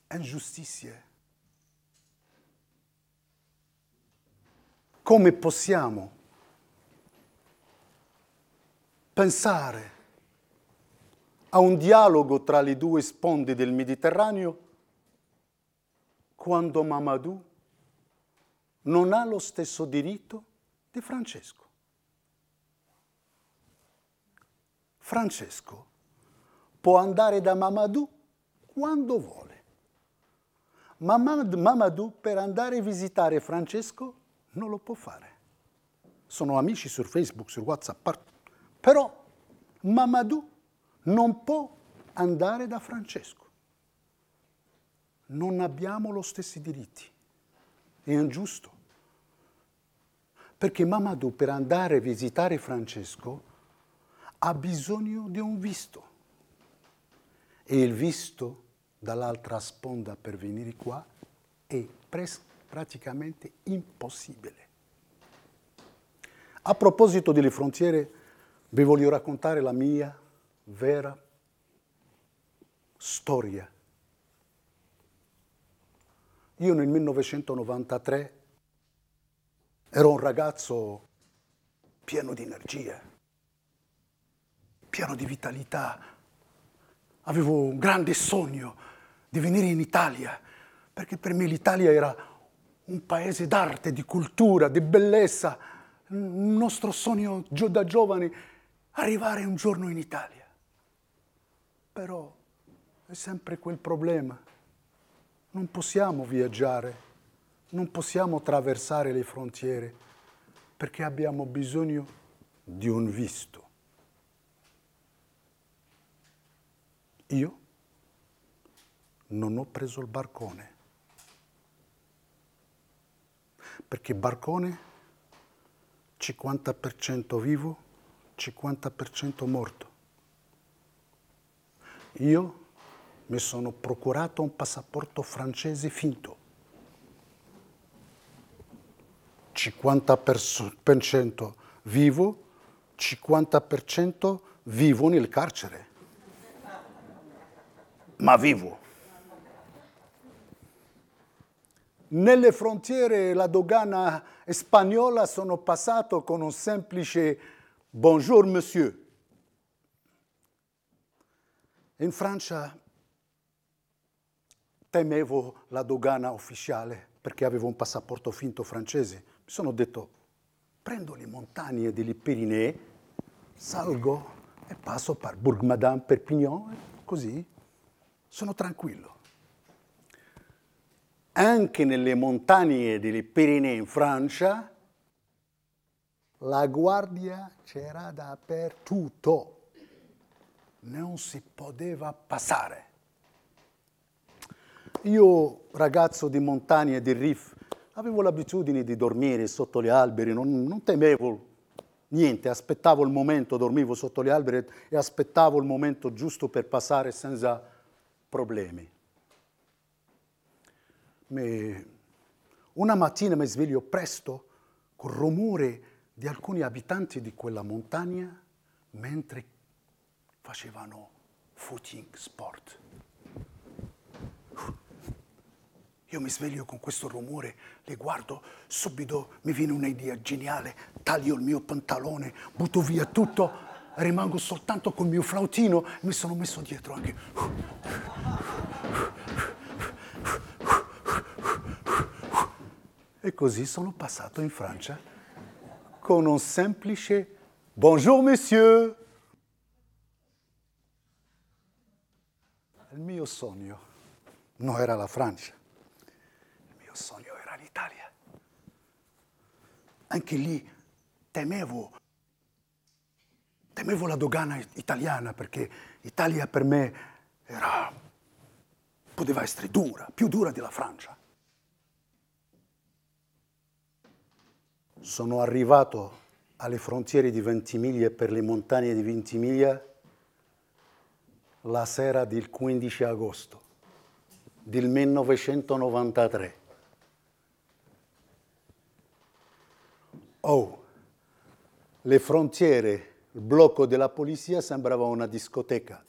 ingiustizie. Come possiamo pensare a un dialogo tra le due sponde del Mediterraneo quando Mamadou non ha lo stesso diritto di Francesco? Francesco può andare da Mamadou quando vuole. Mamadou per andare a visitare Francesco non lo può fare. Sono amici su Facebook, su WhatsApp, però Mamadou non può andare da Francesco. Non abbiamo lo stessi diritti. È ingiusto. Perché Mamadou per andare a visitare Francesco ha bisogno di un visto. E il visto dall'altra sponda per venire qua è praticamente impossibile. A proposito delle frontiere, vi voglio raccontare la mia vera storia. Io nel 1993 ero un ragazzo pieno di energia, pieno di vitalità. Avevo un grande sogno di venire in Italia, perché per me l'Italia era un paese d'arte, di cultura, di bellezza. Il nostro sogno da giovani, arrivare un giorno in Italia. Però è sempre quel problema. Non possiamo viaggiare, non possiamo attraversare le frontiere, perché abbiamo bisogno di un visto. Io non ho preso il barcone, perché barcone 50% vivo, 50% morto. Io mi sono procurato un passaporto francese finto. 50% vivo, 50% vivo nel carcere. Ma vivo. Nelle frontiere la dogana spagnola sono passato con un semplice «Bonjour, monsieur». In Francia temevo la dogana ufficiale perché avevo un passaporto finto francese. Mi sono detto, prendo le montagne delle Pirenei, salgo e passo per Bourg-Madame, Perpignan, e così sono tranquillo. Anche nelle montagne delle Pirenei in Francia, la guardia c'era dappertutto. Non si poteva passare. Io, ragazzo di montagna e di Rif, avevo l'abitudine di dormire sotto gli alberi, non temevo niente, aspettavo il momento, dormivo sotto gli alberi e aspettavo il momento giusto per passare senza problemi. Una mattina mi sveglio presto col rumore di alcuni abitanti di quella montagna mentre facevano footing sport. Io mi sveglio con questo rumore, li guardo, subito mi viene un'idea geniale, taglio il mio pantalone, butto via tutto, rimango soltanto col mio flautino e mi sono messo dietro anche. E così sono passato in Francia con un semplice «Bonjour, monsieur». Il mio sogno non era la Francia, il mio sogno era l'Italia. Anche lì temevo la dogana italiana perché l'Italia per me poteva essere dura, più dura della Francia. Sono arrivato alle frontiere di Ventimiglia per le montagne di Ventimiglia la sera del 15 agosto del 1993. Le frontiere, il blocco della polizia sembrava una discoteca.